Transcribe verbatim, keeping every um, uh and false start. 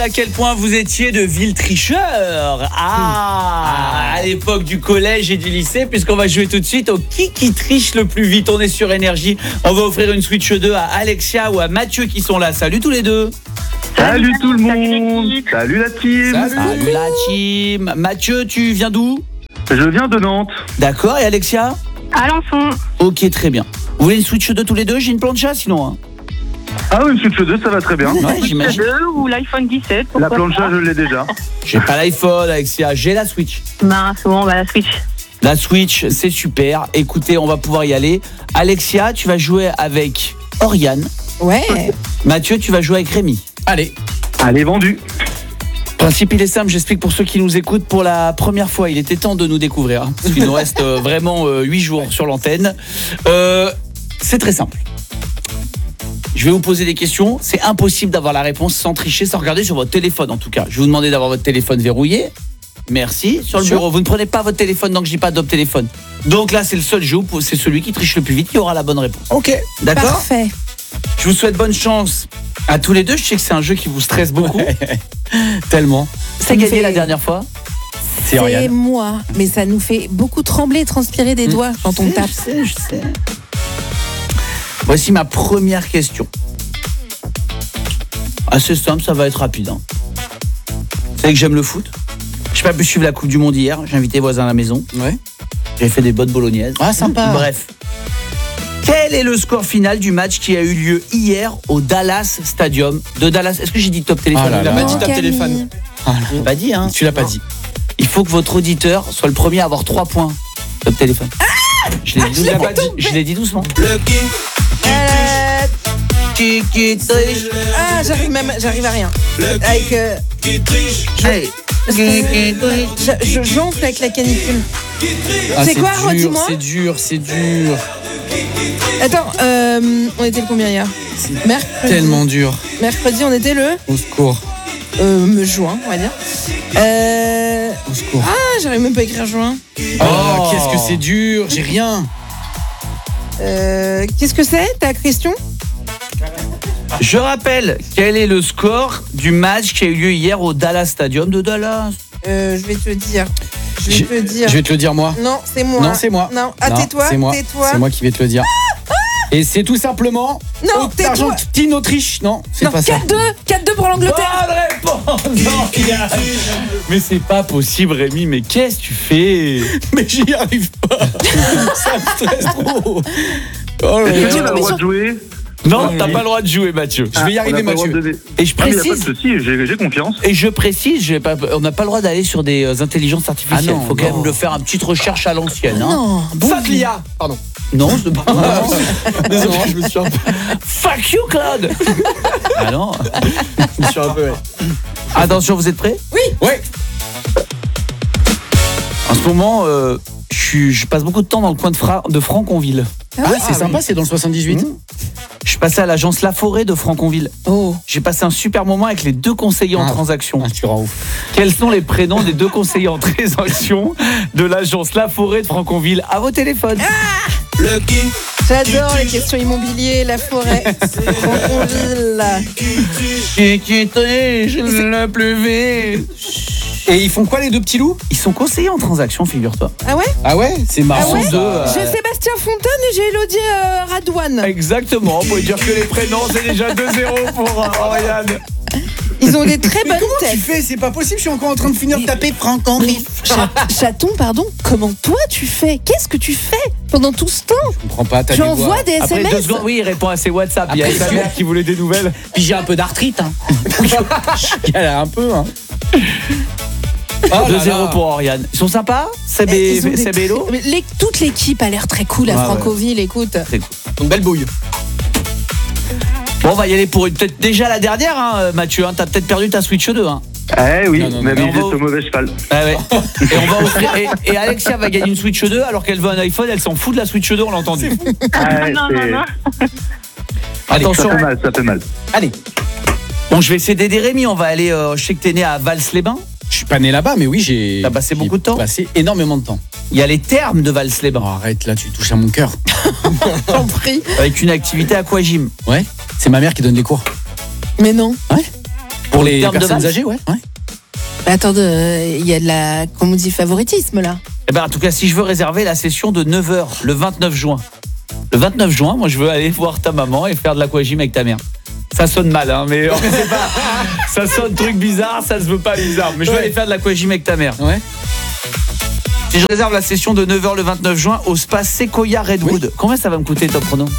à quel point vous étiez de vils tricheurs. Ah, à l'époque du collège et du lycée, puisqu'on va jouer tout de suite au qui qui triche le plus vite. On est sur Énergie. On va offrir une Switch deux à Alexia ou à Mathieu qui sont là. Salut tous les deux. Salut tout le monde. Salut la team. Salut, Salut la team. Mathieu, tu viens d'où? Je viens de Nantes. D'accord, et Alexia? Alençon. Ok, très bien. Vous voulez une Switch deux tous les deux? J'ai une plancha sinon. Hein. Ah oui, une Switch deux, ça va très bien. Ouais, j'imagine. Ou l'iPhone dix-sept. La plancha, je l'ai déjà. J'ai pas l'iPhone, Alexia, j'ai la Switch. Ben, souvent, bah, la Switch. La Switch, c'est super. Écoutez, on va pouvoir y aller. Alexia, tu vas jouer avec Oriane. Ouais. Mathieu, tu vas jouer avec Rémi. Allez. Allez, vendu. Le principe, il est simple, j'explique pour ceux qui nous écoutent pour la première fois. Il était temps de nous découvrir, hein, parce qu'il nous reste euh, vraiment euh, huit jours sur l'antenne. Euh, c'est très simple. Je vais vous poser des questions. C'est impossible d'avoir la réponse sans tricher, sans regarder sur votre téléphone en tout cas. Je vais vous demander d'avoir votre téléphone verrouillé. Merci. Sur le Sûr. bureau, vous ne prenez pas votre téléphone, donc je dis pas d'op téléphone. Donc là, c'est le seul jeu, c'est celui qui triche le plus vite qui aura la bonne réponse. Ok. D'accord ? Parfait. Je vous souhaite bonne chance à tous les deux. Je sais que c'est un jeu qui vous stresse beaucoup. Tellement. C'est me gagné fait- la dernière fois. C'est C'est Oriane. moi, mais ça nous fait beaucoup trembler, transpirer des doigts quand on tape. Je sais, je sais. Voici ma première question. Assez simple, ça va être rapide. Hein. Vous savez que j'aime le foot. Je n'ai pas pu suivre la Coupe du Monde hier. J'ai invité les voisins à la maison. Ouais. J'ai fait des bonnes bolognaises. Ah, sympa. Bref. Quel est le score final du match qui a eu lieu hier au Dallas Stadium de Dallas? Est-ce que j'ai dit top téléphone? Ah là là. Il a pas Non, dit top Camille. téléphone. J'ai pas dit, hein. Tu l'as pas dit. Il faut que votre auditeur soit le premier à avoir trois points. Top téléphone. Je l'ai dit, doucement. Je l'ai dit doucement. Euh, Qui qui triche? Ah, j'arrive même, j'arrive à rien. Avec, euh, Hey. je, je jonfle avec la canicule. Ah, C'est quoi, dur, redis-moi. C'est dur, c'est dur. Attends, euh, on était le combien hier? Mercredi. Tellement dur. Mercredi, on était le Au secours. euh, me juin, on va dire. Euh, Au secours. ah, j'arrive même pas à écrire juin. Oh, qu'est-ce que c'est dur. J'ai rien. Euh, qu'est-ce que c'est ta question? Je rappelle, quel est le score du match qui a eu lieu hier au Dallas Stadium de Dallas? Euh, je vais te dire. Je vais Je- te dire. Je vais te le dire moi. Non, c'est moi. Non, c'est moi. Non, ah, Non, tais-toi, c'est moi. tais-toi. C'est moi qui vais te le dire. Et c'est tout simplement Non, tais-toi. Argentine, Autriche. Non, c'est Non, pas ça. quatre deux, quatre deux pour l'Angleterre. Bonne réponse. Non, Yann. Mais c'est pas possible, Rémi. Mais qu'est-ce que tu fais? Mais j'y arrive pas. Ça me stresse trop. Oh là Est-ce là. qu'on a le mais droit sur- de jouer? Non, Oui. t'as pas le droit de jouer, Mathieu. Je vais y Ah, arriver, on a pas le droit Mathieu. de donner. Et je Ah, mais y a pas de précise, souci, j'ai j'ai confiance. et je précise, j'ai pas, on n'a pas le droit d'aller sur des euh, intelligences artificielles. Ah non, faut quand non. même le faire une petite recherche à l'ancienne. Hein. Non, bon. Fuck l'I A. Pardon. Non, c'est pas. Désolé, je me suis un peu. Fuck you, Claude. Ah non. Je me suis un peu. ouais. Attention, vous êtes prêts? Ouais. En ce moment, euh, je, suis- je passe beaucoup de temps dans le coin de, Fra- de Franconville. Ah, c'est sympa, c'est dans le soixante-dix-huit. Mmh. Je suis passé à l'agence La Forêt de Franconville. Oh. J'ai passé un super moment avec les deux conseillers en Ah. transaction. Ah, tu rends ouf. Quels sont les prénoms des deux conseillers en transaction de l'agence La Forêt de Franconville? À vos téléphones. J'adore les questions immobilier, la forêt, Franconville. Qui qui triche le plus vite? Et ils font quoi les deux petits loups? Ils sont conseillers en transaction, figure-toi. Ah ouais? Ah ouais, c'est Ah marrant. ouais? deux, euh, J'ai Sébastien Fontaine et j'ai Elodie euh, Radouane. Exactement, on peut dire que les prénoms, c'est déjà deux zéro pour euh, Oriane. Ils ont des très Mais bonnes comment tu têtes. fais? C'est pas possible, je suis encore en train de finir de taper Franck-Henri. Chat- Chaton, pardon, comment toi tu fais? Qu'est-ce que tu fais pendant tout ce temps? Je comprends pas, t'as Tu des envoies voix. des Après S M deux S? secondes, oui, il répond à ses WhatsApp. Il y a Après, sa tu- mère qui voulait des nouvelles. Puis j'ai un peu d'arthrite. Hein. Je galère un peu. Hein. deux zéro pour Oriane. Ils sont sympas? Seb Eh, et ils ont des Seb et Hello? très- mais les- Toute l'équipe a l'air très cool à Ouais, Franconville, écoute. C'est cool. Une belle bouille. Bon, on va y aller pour une peut-être déjà la dernière, hein, Mathieu. Hein, t'as peut-être perdu ta Switch deux. Hein. Eh oui, Non, non, mais non, visé on va- sur mauvais cheval. Ah ouais. Et, on va offrir- et, et Alexia va gagner une Switch deux alors qu'elle veut un iPhone. Elle s'en fout de la Switch deux, on l'a entendu. Ah, non, c'est- non, non. Allez, Ça Attention. fait mal, ça fait mal. Allez. Bon, je vais essayer d'aider Rémi. On va aller. Euh, je sais que t'es né à Vals-les-Bains. Je suis pas né là-bas, mais oui, j'ai. T'as passé j'ai beaucoup de temps? Passé énormément de temps. Il y a les thermes de Vals-les-Bains. Oh, arrête, là, tu touches à mon cœur. T'en prie. Avec une activité aquagym. Ouais. C'est ma mère qui donne les cours. Mais non. Ouais. Pour les terme de personnes base. âgées, ouais. ouais. Bah, attends, il y a de la, comment on dit, favoritisme là. Eh ben, en tout cas, si je veux réserver la session de neuf heures, le vingt-neuf juin. Le vingt-neuf juin, moi, je veux aller voir ta maman et faire de l'aquagym avec ta mère. Ça sonne mal, hein, mais on sait pas. Ça sonne truc bizarre, ça se veut pas bizarre. Mais je veux Ouais. aller faire de l'aquagym avec ta mère. Ouais. Si je réserve la session de neuf heures le vingt-neuf juin au spa Sequoia Redwood, combien ça va me coûter, Top Chrono ?